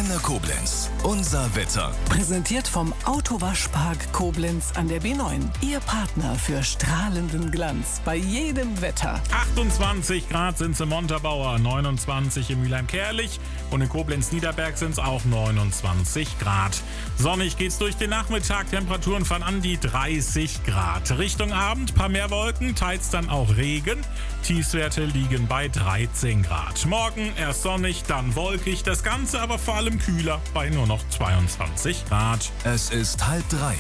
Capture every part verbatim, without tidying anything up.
Antenne Koblenz. Unser Wetter. Präsentiert vom Autowaschpark Koblenz an der B neun. Ihr Partner für strahlenden Glanz bei jedem Wetter. achtundzwanzig Grad sind es im Montabaur, neunundzwanzig in Mülheim-Kärlich und in Koblenz-Niederberg sind es auch neunundzwanzig Grad. Sonnig geht's durch den Nachmittag, Temperaturen von an die dreißig Grad. Richtung Abend, paar mehr Wolken, teils dann auch Regen. Tiefstwerte liegen bei dreizehn Grad. Morgen erst sonnig, dann wolkig, das Ganze aber vor allem kühler bei nur noch zweiundzwanzig Grad. Es ist halb drei.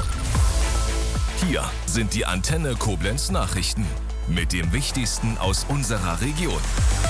Hier sind die Antenne Koblenz Nachrichten mit dem Wichtigsten aus unserer Region.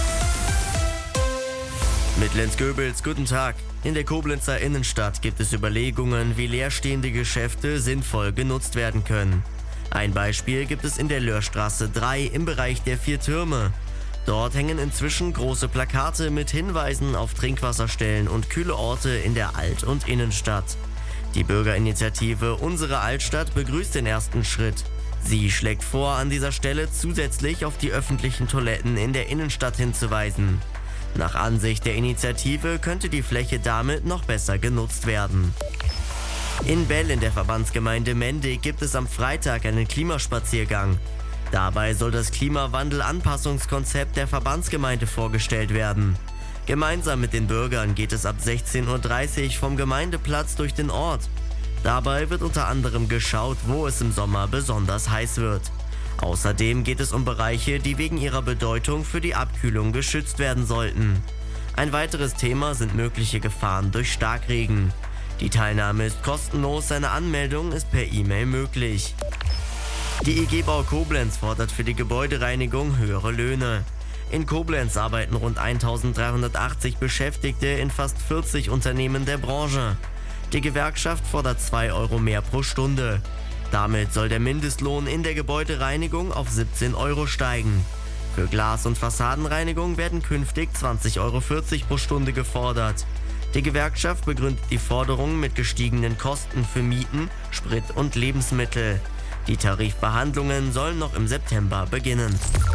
Mit Lenz Goebels, guten Tag. In der Koblenzer Innenstadt gibt es Überlegungen, wie leerstehende Geschäfte sinnvoll genutzt werden können. Ein Beispiel gibt es in der Löhrstraße drei im Bereich der Vier Türme. Dort hängen inzwischen große Plakate mit Hinweisen auf Trinkwasserstellen und kühle Orte in der Alt- und Innenstadt. Die Bürgerinitiative Unsere Altstadt begrüßt den ersten Schritt. Sie schlägt vor, an dieser Stelle zusätzlich auf die öffentlichen Toiletten in der Innenstadt hinzuweisen. Nach Ansicht der Initiative könnte die Fläche damit noch besser genutzt werden. In Bell in der Verbandsgemeinde Mendig gibt es am Freitag einen Klimaspaziergang. Dabei soll das Klimawandel-Anpassungskonzept der Verbandsgemeinde vorgestellt werden. Gemeinsam mit den Bürgern geht es ab sechzehn Uhr dreißig vom Gemeindeplatz durch den Ort. Dabei wird unter anderem geschaut, wo es im Sommer besonders heiß wird. Außerdem geht es um Bereiche, die wegen ihrer Bedeutung für die Abkühlung geschützt werden sollten. Ein weiteres Thema sind mögliche Gefahren durch Starkregen. Die Teilnahme ist kostenlos, eine Anmeldung ist per E-Mail möglich. Die I G Bau Koblenz fordert für die Gebäudereinigung höhere Löhne. In Koblenz arbeiten rund eintausenddreihundertachtzig Beschäftigte in fast vierzig Unternehmen der Branche. Die Gewerkschaft fordert zwei Euro mehr pro Stunde. Damit soll der Mindestlohn in der Gebäudereinigung auf siebzehn Euro steigen. Für Glas- und Fassadenreinigung werden künftig zwanzig Euro vierzig pro Stunde gefordert. Die Gewerkschaft begründet die Forderung mit gestiegenen Kosten für Mieten, Sprit und Lebensmittel. Die Tarifverhandlungen sollen noch im September beginnen.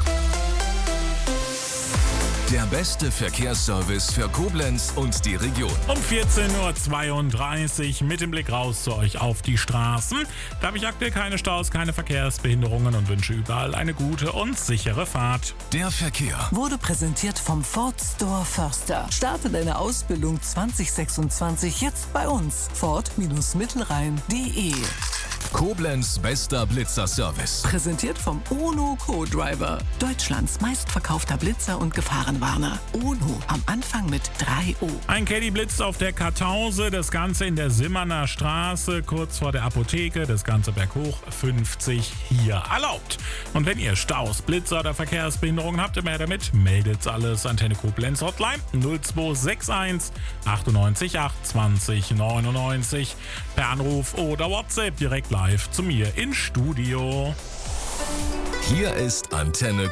Der beste Verkehrsservice für Koblenz und die Region. Um vierzehn Uhr zweiunddreißig mit dem Blick raus zu euch auf die Straßen. Da habe ich aktuell keine Staus, keine Verkehrsbehinderungen und wünsche überall eine gute und sichere Fahrt. Der Verkehr Wurde präsentiert vom Ford Store Förster. Starte deine Ausbildung zwanzig sechsundzwanzig jetzt bei uns. Ford Mittelrhein punkt de. Koblenz bester Blitzerservice. Präsentiert vom Ono Co-Driver. Deutschlands meistverkaufter Blitzer und Gefahrenwarner. Ono am Anfang mit drei O. Ein Caddy blitzt auf der Kartause, das Ganze in der Simmerner Straße, kurz vor der Apotheke, das Ganze berghoch, fünfzig hier erlaubt. Und wenn ihr Staus, Blitzer oder Verkehrsbehinderungen habt, immer damit, meldet's alles. Antenne Koblenz Hotline null zwei sechs eins achtundneunzig acht zwanzig neunundneunzig. Per Anruf oder WhatsApp direkt live zu mir ins Studio. Hier ist Antenne